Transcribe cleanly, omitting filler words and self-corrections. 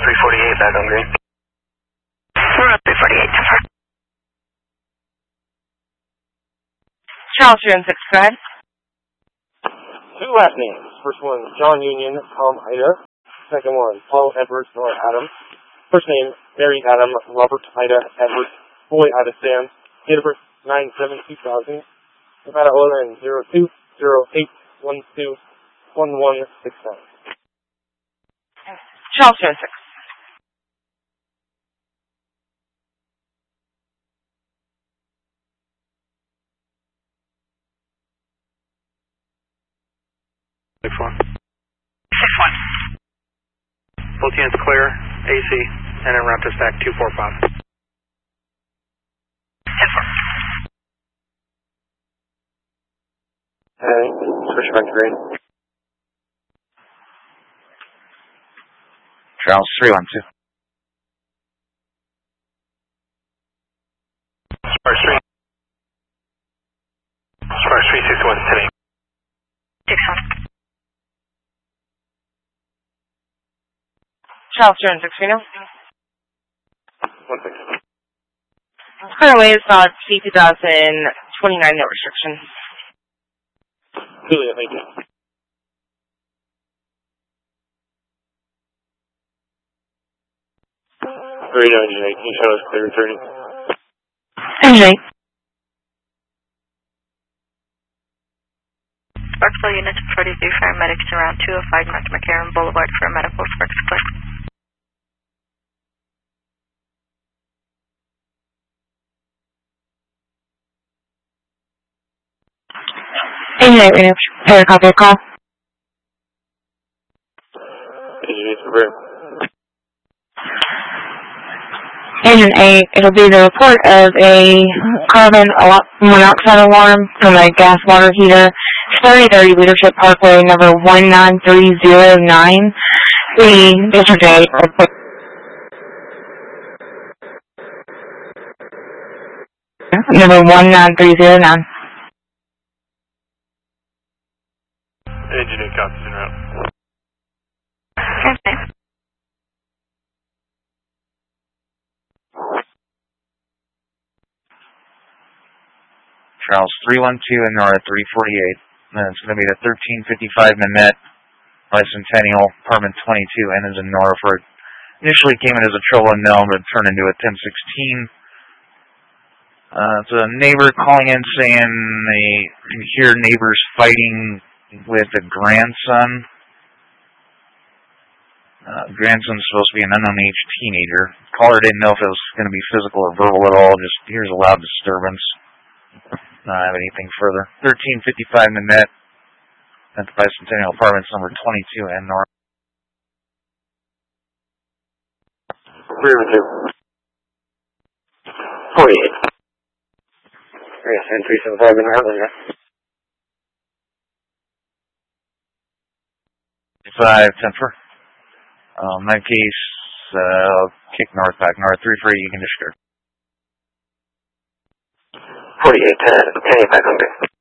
348 back on green. We're on 348, 10-4. Charles, you're in 6, go ahead. Two last names. First one, John Union, Tom Ida. Second one, Paul Edwards, Nora Adam. First name, Mary Adam, Robert Ida Edwards, Boy Ida Sam. Date of birth, 9/7/2000. Nevada OLN 0208121169. Charles, you're in 6. Both units clear, AC, and then route to stack 245. 10-4. Hey, switch back to green. Charles 312. Sparks 361 today. 6-1. Charles, you're in 6, we know. 1-6. Currently, it's on C2029, no restriction. Julia, thank you. 398, can you show us clear 30? Engine 8. Sparksville units 43 paramedics around 205 North McCarran Boulevard for a medical. Sparks clear. Engine 8, we know. Prepare a copy of call. Engine 8, prepare. Engine 8, it'll be the report of a carbon monoxide alarm from a gas water heater. 3030 Leadership Parkway, number 19309. The district 8 report. Number 19309. Engine 8 copies en route. Okay. Charles 312 and Nora 348. And then it's going to be the 1355 Nanette Bicentennial, apartment 22, and is in Norfolk. Initially came in as a trouble unknown, but turned into a 1016. It's a neighbor calling in saying they can hear neighbors fighting with a grandson. Grandson's supposed to be an unknown age teenager. Caller didn't know if it was going to be physical or verbal at all, just hears a loud disturbance. Not have anything further. 1355 Nanette at the Bicentennial Apartments, number 22 and North. 302. 48. Yes, and 375 in Heartland, yeah. 5, 10-4. In that case, kick north back. North 3-3, you can disturb. 48, 10, back on